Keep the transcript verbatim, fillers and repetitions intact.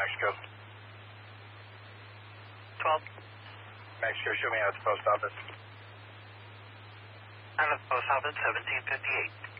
Mexico. twelve. Mexico, show me out at the post office. I'm at the post office, seventeen fifty-eight.